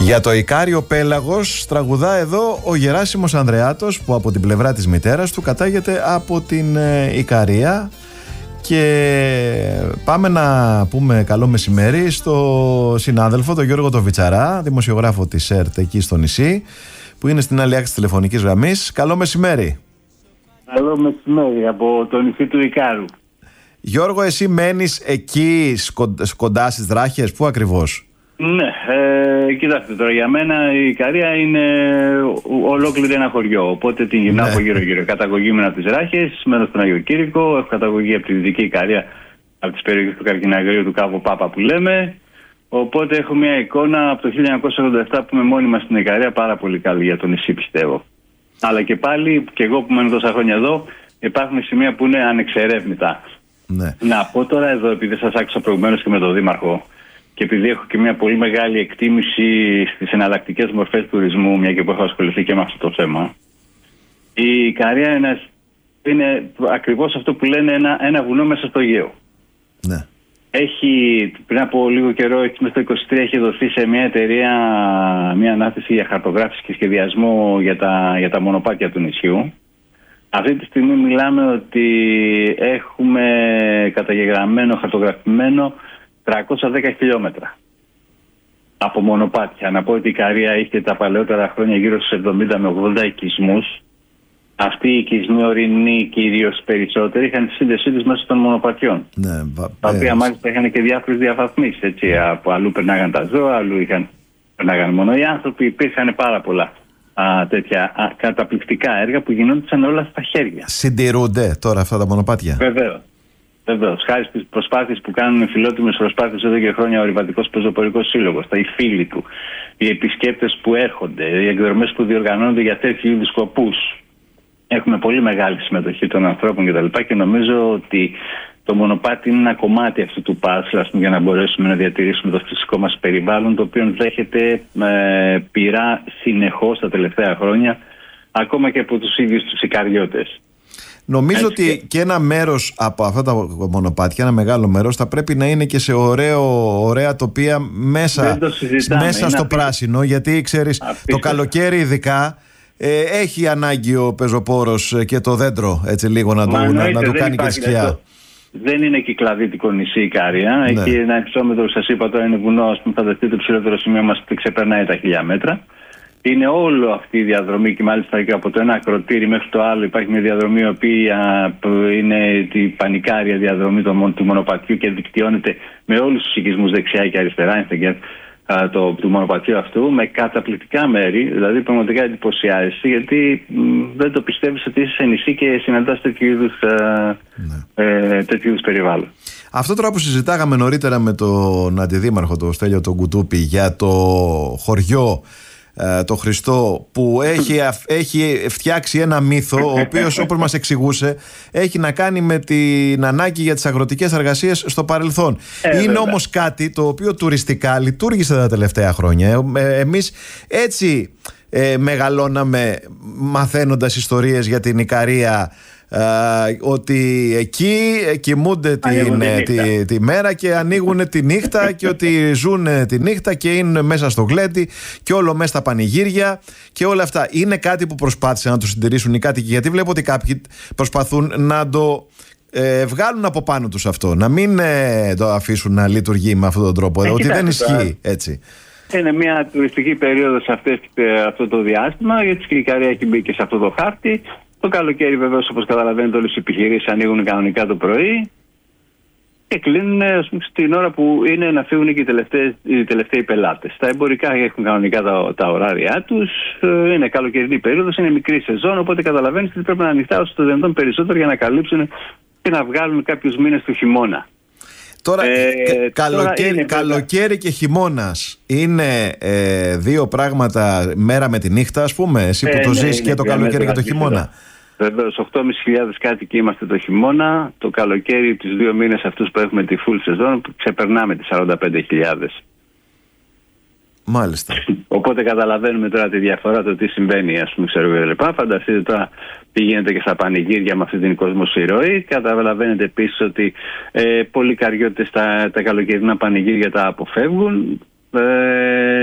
Για το Ικάριο πέλαγος τραγουδά εδώ ο Γεράσιμος Ανδρεάτος, που από την πλευρά της μητέρας του κατάγεται από την Ικαρία. Και πάμε να πούμε καλό μεσημέρι στο συνάδελφο τον Γιώργο το Βιτσαρά, δημοσιογράφο της ΕΡΤ εκεί στο νησί, που είναι στην άλλη άκρη της τηλεφωνικής γραμμής. Καλό μεσημέρι. Καλό μεσημέρι από το νησί του Ικάρου. Γιώργο, εσύ μένεις εκεί κοντά στις Δράχες, πού ακριβώς? Ναι, κοιτάξτε τώρα, για μένα η Ικαρία είναι ολόκληρη ένα χωριό, οπότε την γυρνάω από γύρω-γύρω. Καταγωγή μου από τις Δράχες, μένω στον Άγιο Κήρυκο, έχω καταγωγή από τη Δυτική Ικαρία, από τις περιοχές του Καρκιναγρίου, του Κάβου Πάπα που λέμε. Οπότε έχω μια εικόνα από το 1987 που είμαι μόνιμα στην Ικαρία, πάρα πολύ καλή για το νησί, πιστεύω. Αλλά και πάλι, και εγώ που μένω τόσα χρόνια εδώ, υπάρχουν σημεία που είναι ανεξερεύνητα. Ναι. Να πω τώρα εδώ, επειδή σας άκουσα προηγουμένως και με τον Δήμαρχο, και επειδή έχω και μια πολύ μεγάλη εκτίμηση στις εναλλακτικές μορφές τουρισμού, μια και που έχω ασχοληθεί και με αυτό το θέμα, η Ικαρία είναι ακριβώς αυτό που λένε ένα βουνό μέσα στο Αιγαίο. Ναι. Πριν από λίγο καιρό, μέσα στο 2023, έχει δοθεί σε μια εταιρεία μια ανάθεση για χαρτογράφηση και σχεδιασμό για τα μονοπάτια του νησιού. Αυτή τη στιγμή μιλάμε ότι έχουμε καταγεγραμμένο, χαρτογραφημένο 310 χιλιόμετρα από μονοπάτια. Να πω ότι η Ικαρία είχε τα παλαιότερα χρόνια γύρω στους 70 με 80 οικισμούς. Αυτοί οι οικισμοί ορεινοί, κυρίως περισσότεροι, είχαν τη σύνδεσή τους μέσω των μονοπατιών. Ναι, τα οποία μάλιστα είχαν και διάφορες διαφαθμίσεις. Από αλλού περνάγαν τα ζώα, αλλού περνάγαν μόνο οι άνθρωποι. Υπήρχαν πάρα πολλά τέτοια καταπληκτικά έργα που γινόντουσαν όλα στα χέρια. Συντηρούνται τώρα αυτά τα μονοπάτια? Βεβαίως. Χάρη στις προσπάθειες που κάνουν φιλότιμες προσπάθειες εδώ και χρόνια ο Ορειβατικός Πεζοπορικός Σύλλογος, οι φίλοι του, οι επισκέπτες που έρχονται, οι εκδρομές που διοργανώνονται για τέτοιου είδους σκοπούς. Έχουμε πολύ μεγάλη συμμετοχή των ανθρώπων κτλ. Και νομίζω ότι το μονοπάτι είναι ένα κομμάτι αυτού του παζλ, για να μπορέσουμε να διατηρήσουμε το φυσικό μας περιβάλλον, το οποίο δέχεται πειρά συνεχώς τα τελευταία χρόνια, ακόμα και από τους ίδιους τους Ικαριώτες. Νομίζω ότι και ένα μέρος από αυτά τα μονοπάτια, ένα μεγάλο μέρος, θα πρέπει να είναι και σε ωραία τοπία μέσα στο πράσινο, γιατί ξέρεις, το καλοκαίρι ειδικά έχει ανάγκη ο πεζοπόρος και το δέντρο έτσι λίγο να του κάνει και σκιά. Δεν είναι κυκλαδίτικο νησί η Ικαρία. Ναι. Έχει ένα υψόμετρο, σας είπα τώρα, είναι βουνό. Ας πούμε, φανταστείτε το ψηλότερο σημείο μας που ξεπερνάει τα 1000 μέτρα. Είναι όλο αυτή η διαδρομή και μάλιστα και από το ένα ακροτήρι μέχρι το άλλο υπάρχει μια διαδρομή η οποία είναι η πανικάρια διαδρομή του μονοπατιού και δικτυώνεται με όλους τους οικισμούς δεξιά και αριστερά του μονοπατιού αυτού, με καταπληκτικά μέρη. Δηλαδή πραγματικά εντυπωσιάζεσαι, γιατί δεν το πιστεύεις ότι είσαι σε νησί και συναντάς τέτοιου είδους περιβάλλον. Αυτό τώρα που συζητάγαμε νωρίτερα με τον αντιδήμαρχο, τον Στέλιο τον Κουτούπη, για το χωριό το Χριστό, που έχει φτιάξει ένα μύθο, ο οποίος, όπως μας εξηγούσε, έχει να κάνει με την ανάγκη για τις αγροτικές εργασίες στο παρελθόν. Είναι όμως κάτι το οποίο τουριστικά λειτουργήσε τα τελευταία χρόνια. Εμείς έτσι μεγαλώναμε μαθαίνοντας ιστορίες για την Ικαρία, ότι εκεί κοιμούνται τη μέρα και ανοίγουν τη νύχτα, και ότι ζουν τη νύχτα και είναι μέσα στο γλέντι και όλο μέσα στα πανηγύρια και όλα αυτά. Είναι κάτι που προσπάθησαν να το συντηρήσουν οι κάτοικοι, γιατί βλέπω ότι κάποιοι προσπαθούν να το βγάλουν από πάνω τους αυτό, να μην το αφήσουν να λειτουργεί με αυτόν τον τρόπο, ότι δεν ισχύει έτσι. Είναι μια τουριστική περίοδος αυτό το διάστημα, γιατί η Ικαρία έχει μπει και σε αυτό το χάρτη. Το καλοκαίρι, βεβαίως, όπως καταλαβαίνετε, όλες οι επιχειρήσεις ανοίγουν κανονικά το πρωί και κλείνουν, ας πούμε, στην ώρα που είναι να φύγουν και οι τελευταίοι πελάτες. Τα εμπορικά έχουν κανονικά τα ωράρια τους. Είναι καλοκαιρινή περίοδος, είναι μικρή σεζόν, οπότε καταλαβαίνεις ότι πρέπει να ανοιχτά όσο το δυνατόν περισσότερο για να καλύψουν και να βγάλουν κάποιους μήνες του χειμώνα. Τώρα, καλοκαίρι και χειμώνας είναι δύο πράγματα, μέρα με τη νύχτα, ας πούμε, εσύ που το ζεις και το καλοκαίρι και το χειμώνα. Βεβαίως, 8.500 κάτοικοι είμαστε το χειμώνα. Το καλοκαίρι, τους 2 μήνες αυτούς που έχουμε τη full σεζόν, ξεπερνάμε τις 45.000. Μάλιστα. Οπότε καταλαβαίνουμε τώρα τη διαφορά, το τι συμβαίνει, ας πούμε, ξέρω εγώ λοιπά. Φανταστείτε τώρα τι γίνεται και στα πανηγύρια με αυτή την κοσμοσυρωή. Καταλαβαίνετε επίσης ότι πολλοί καριώτες τα καλοκαιρινά πανηγύρια τα αποφεύγουν.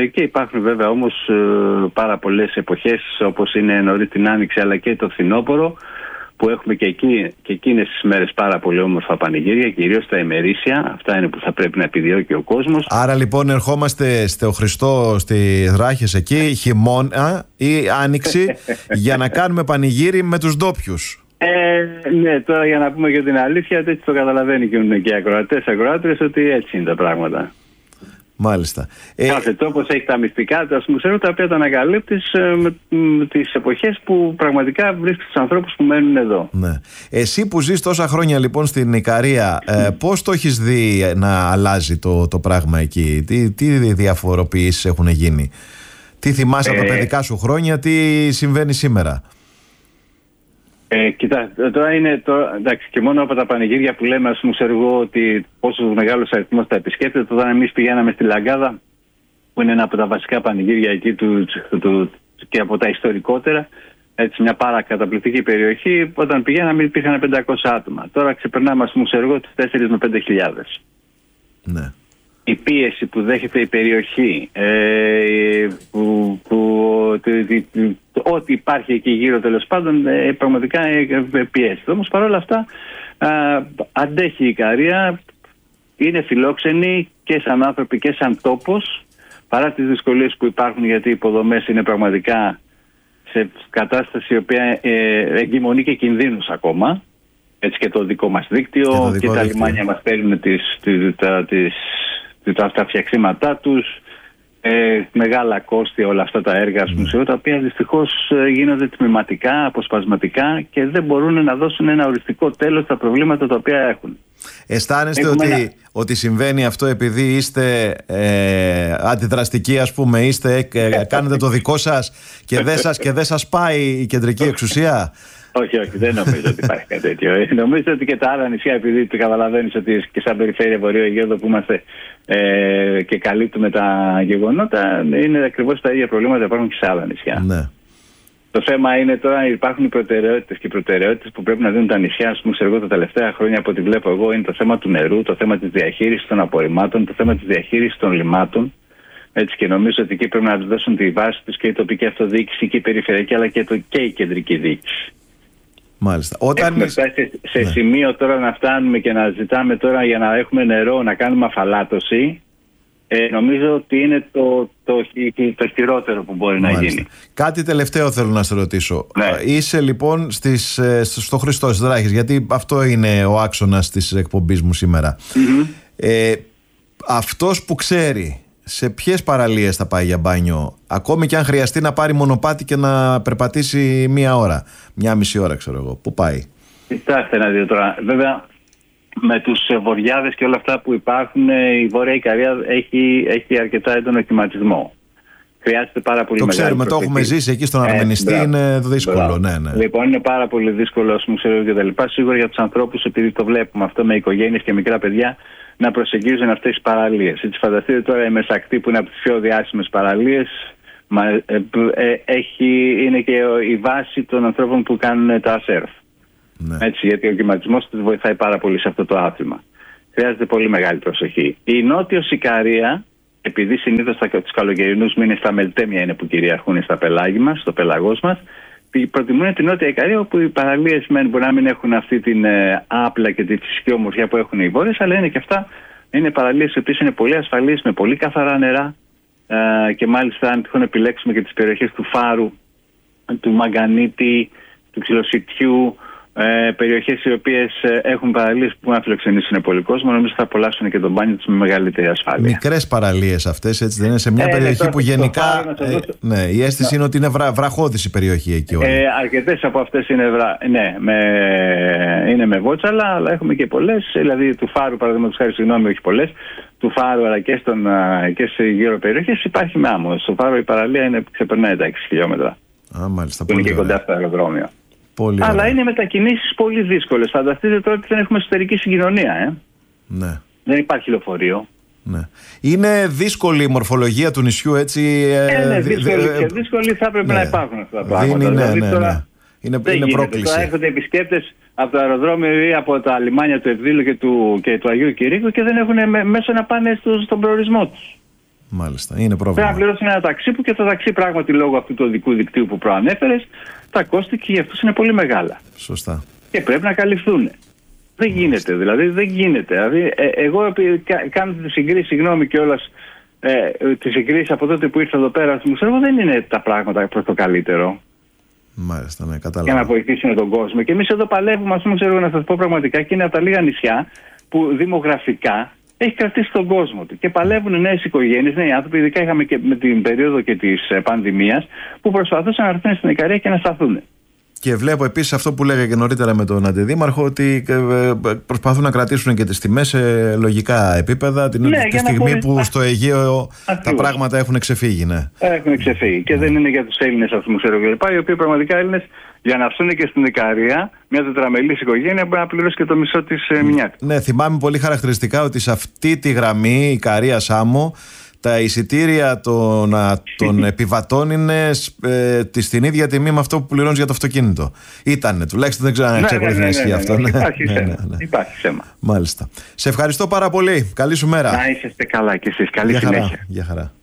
Και υπάρχουν βέβαια όμως πάρα πολλές εποχές, όπως είναι νωρίς την Άνοιξη αλλά και το φθινόπωρο, που έχουμε και εκείνες τις μέρες πάρα πολύ όμορφα πανηγύρια, κυρίως τα ημερήσια. Αυτά είναι που θα πρέπει να επιδιώκει ο κόσμος. Άρα λοιπόν ερχόμαστε στο Χριστό, στη Δράχες εκεί, χειμώνα ή άνοιξη, για να κάνουμε πανηγύρι με τους ντόπιους. Ναι, τώρα για να πούμε και την αλήθεια, έτσι το καταλαβαίνει και οι ακροατές, ότι έτσι είναι τα πράγματα. Μάλιστα. Κάθε τόπος έχει τα μυστικά του, ξέρω, τα οποία τα ανακαλύπτεις με τις εποχές που πραγματικά βρίσκεις τους ανθρώπους που μένουν εδώ. Ναι. Εσύ που ζεις τόσα χρόνια λοιπόν στην Ικαρία, πώς το έχεις δει να αλλάζει το πράγμα εκεί, τι διαφοροποιήσεις έχουν γίνει, τι θυμάσαι από τα παιδικά σου χρόνια, τι συμβαίνει σήμερα? Κοιτά, τώρα είναι εντάξει, και μόνο από τα πανηγύρια που λέμε, ας πούμε, ξέρω εγώ, ότι πόσο μεγάλος αριθμός τα επισκέπτεται. Τώρα εμείς πηγαίναμε στη Λαγκάδα, που είναι ένα από τα βασικά πανηγύρια εκεί και από τα ιστορικότερα, έτσι, μια πάρα καταπληκτική περιοχή. Όταν πηγαίναμε υπήρχαν 500 άτομα. Τώρα ξεπερνάμε, ας πούμε, ξέρω εγώ, τις 4 με 5.000. Ναι. Η πίεση που δέχεται η περιοχή, ό,τι υπάρχει εκεί γύρω, τέλος πάντων, πραγματικά πιέζεται. Όμως παρόλα αυτά αντέχει η Ικαρία, είναι φιλόξενη και σαν άνθρωποι και σαν τόπος, παρά τις δυσκολίες που υπάρχουν, γιατί οι υποδομές είναι πραγματικά σε κατάσταση η οποία εγκυμονεί και κινδύνους ακόμα. Έτσι και το δικό μας δίκτυο και τα λιμάνια μας παίρνουν τα φτιαξίματά τους, μεγάλα κόστη όλα αυτά τα έργα, τα οποία δυστυχώς γίνονται τμηματικά, αποσπασματικά και δεν μπορούν να δώσουν ένα οριστικό τέλος στα προβλήματα τα οποία έχουν. Αισθάνεστε ότι συμβαίνει αυτό επειδή είστε αντιδραστικοί, ας πούμε, κάνετε το δικό σας και δεν σας πάει η κεντρική εξουσία? Όχι, δεν νομίζω ότι υπάρχει κάτι τέτοιο. Νομίζω ότι και τα άλλα νησιά, επειδή το καταλαβαίνεις ότι και σαν περιφέρεια Βορείου Αιγαίου που είμαστε και καλύπτουμε τα γεγονότα, είναι ακριβώς τα ίδια προβλήματα που υπάρχουν και σε άλλα νησιά. Ναι. Το θέμα είναι τώρα, υπάρχουν οι προτεραιότητες και οι προτεραιότητες που πρέπει να δίνουν τα νησιά. Ας πούμε, εγώ τα τελευταία χρόνια, από ό,τι βλέπω εγώ, είναι το θέμα του νερού, το θέμα της διαχείρισης των απορριμμάτων, το θέμα της διαχείρισης των λιμάτων. Έτσι, και νομίζω ότι εκεί πρέπει να δώσουν τη βάση τους και η τοπική αυτοδιοίκηση και η περιφερειακή, αλλά και η κεντρική διοίκηση. Μάλιστα. Έχουμε φτάσει σε σημείο τώρα να φτάνουμε και να ζητάμε τώρα για να έχουμε νερό, να κάνουμε αφαλάτωση. Νομίζω ότι είναι το χειρότερο που μπορεί να γίνει. Κάτι τελευταίο θέλω να σε ρωτήσω. Ναι. Είσαι λοιπόν στο Χριστό στις Δράχες, γιατί αυτό είναι ο άξονας της εκπομπής μου σήμερα. Αυτός που ξέρει σε ποιες παραλίες θα πάει για μπάνιο, ακόμη και αν χρειαστεί να πάρει μονοπάτι και να περπατήσει μία μισή ώρα, ξέρω εγώ, πού πάει? Κοιτάξτε να δείτε τώρα. Βέβαια, με τους βοριάδες και όλα αυτά που υπάρχουν, η Βόρεια Ικαρία έχει αρκετά έντονο κλιματισμό. Χρειάζεται πάρα πολύ μεγάλη προσοχή. Το ξέρουμε, το έχουμε ζήσει εκεί στον Αρμενιστή, είναι δύσκολο. Ναι. Λοιπόν, είναι πάρα πολύ δύσκολο, ας πούμε, και τα λοιπά. Σίγουρα για τους ανθρώπους, επειδή το βλέπουμε αυτό με οικογένειες και μικρά παιδιά, να προσεγγίζουν αυτές τις παραλίες. Έτσι, φανταστείτε τώρα η Μεσακτή, που είναι από τις πιο διάσημες παραλίες, είναι και η βάση των ανθρώπων που κάνουν τα σερφ. Ναι. Έτσι, γιατί ο κλιματισμός τους βοηθάει πάρα πολύ σε αυτό το άθλημα. Χρειάζεται πολύ μεγάλη προσοχή. Η Νότιος Ικαρία, επειδή συνήθως τους καλοκαιρινούς μήνες τα μελτέμια είναι που κυριαρχούν στο πέλαγός μας, προτιμούν την Νότια Ικαρία, όπου οι παραλίες μπορεί να μην έχουν αυτή την άπλα και τη φυσική ομορφιά που έχουν οι βόρειες, αλλά είναι και αυτά, είναι παραλίες οι οποίες είναι πολύ ασφαλείς, με πολύ καθαρά νερά, και μάλιστα αν τυχόν επιλέξουμε και τις περιοχές του Φάρου, του Μαγκανίτη, του Ξυλοσιτιού, περιοχές οι οποίες έχουν παραλίες που να φιλοξενήσουν πολύ κόσμο, νομίζω θα απολαύσουν και τον μπάνιο τους με μεγαλύτερη ασφάλεια. Μικρές παραλίες αυτές, έτσι δεν είναι? Σε μια περιοχή που γενικά η αίσθηση είναι ότι είναι βραχώδης η περιοχή εκεί. Αρκετές από αυτές είναι, είναι με βότσαλα, αλλά έχουμε και πολλές. Δηλαδή του Φάρου, παραδείγματος χάρη, όχι πολλές, του Φάρου αλλά και σε γύρω περιοχές υπάρχει με άμμο. Στο Φάρο η παραλία ξεπερνάει τα 6 χιλιόμετρα. Μάλιστα, που είναι και κοντά στο αεροδρόμιο. Πολύ αλλά είναι μετακινήσεις πολύ δύσκολες. Φανταστείτε τώρα ότι δεν έχουμε εσωτερική συγκοινωνία. Ναι. Δεν υπάρχει λεωφορείο. Ναι. Είναι δύσκολη η μορφολογία του νησιού, έτσι. Δύσκολη θα έπρεπε να υπάρχουν αυτά τα πράγματα. Είναι πρόκληση. Τώρα έρχονται επισκέπτες από το αεροδρόμιο ή από τα λιμάνια του Ευδήλου και του Αγίου Κυρίκου και δεν έχουν μέσω να πάνε στον προορισμό τους. Μάλιστα. Είναι πρόβλημα. Πρέπει να πληρώσουν ένα ταξί που και το ταξί πράγματι λόγω αυτού του οδικού δικτύου που προανέφερες, τα κόστη και για αυτούς είναι πολύ μεγάλα. Σωστά. Και πρέπει να καλυφθούν. Δεν γίνεται, δηλαδή δεν γίνεται. Δηλαδή, εγώ κάνω τη συγκρίση, συγγνώμη κιόλας, τη συγκρίση από τότε που ήρθα εδώ πέρα στο μουσείο, δεν είναι τα πράγματα προς το καλύτερο. Μάλιστα, ναι, κατάλαβα. Για να βοηθήσουν τον κόσμο. Και εμείς εδώ παλεύουμε, ας πούμε, ξέρω να σας πω πραγματικά, και είναι από τα λίγα νησιά που δημογραφικά έχει κρατήσει τον κόσμο του. Και παλεύουν νέες οικογένειες, νέοι άνθρωποι, ειδικά είχαμε και με την περίοδο και της πανδημίας, που προσπαθούσαν να έρθουν στην Ικαρία και να σταθούν. Και βλέπω επίσης αυτό που λέγα και νωρίτερα με τον Αντιδήμαρχο, ότι προσπαθούν να κρατήσουν και τις τιμές σε λογικά επίπεδα τη στιγμή που στο Αιγαίο τα πράγματα έχουν ξεφύγει. Ναι. Έχουν ξεφύγει. Και δεν είναι για τους Έλληνες αυτού, ξέρω κλπ. Οι οποίοι πραγματικά Έλληνες για να έρθουν και στην Ικαρία, μια τετραμελής οικογένεια μπορεί να πληρώσει και το μισό της μηνιάτικας. Ναι, θυμάμαι πολύ χαρακτηριστικά ότι σε αυτή τη γραμμή Ικαρία-Σάμο τα εισιτήρια των επιβατών είναι στην ίδια τιμή με αυτό που πληρώνεις για το αυτοκίνητο. Ήτανε, τουλάχιστον δεν ξέρω αν εξακολουθεί να ισχύει αυτό. Υπάρχει θέμα. Μάλιστα. Σε ευχαριστώ πάρα πολύ. Καλή σου μέρα. Να είσαστε καλά κι εσείς. Καλή συνέχεια. Γεια χαρά.